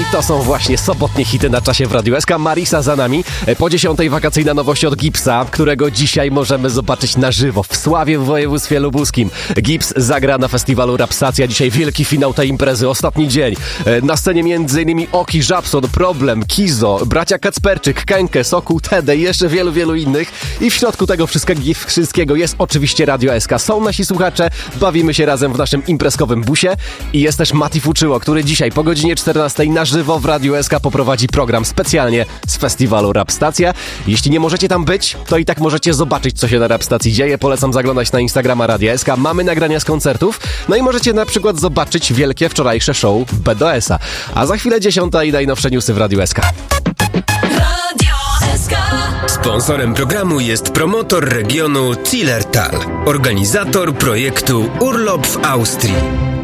To są właśnie sobotnie hity na czasie w Radiu SK. Marisa za nami. Po 10 wakacyjna nowość od Gipsa, którego dzisiaj możemy zobaczyć na żywo w Sławie w województwie lubuskim. Gips zagra na festiwalu Rapsacja. Dzisiaj wielki finał tej imprezy, ostatni dzień. Na scenie m.in. Oki, Żabson, Problem, Kizo, bracia Kacperczyk, Kenke, Sokół, Tede i jeszcze wielu innych. I w środku tego wszystkiego jest oczywiście Radio SK. Są nasi słuchacze, bawimy się razem w naszym imprezkowym busie i jest też Mati Fuczyło, który dzisiaj po godzinie 14 na żywo w Radiu SK poprowadzi program specjalnie z festiwalu Rapstacja. Jeśli nie możecie tam być, to i tak możecie zobaczyć, co się na Rapstacji dzieje. Polecam zaglądać na Instagrama Radia SK. Mamy nagrania z koncertów. No i możecie na przykład zobaczyć wielkie wczorajsze show BDS-a. A za chwilę 10 i najnowsze newsy w Radiu SK. Sponsorem programu jest promotor regionu Zillertal, organizator projektu Urlop w Austrii.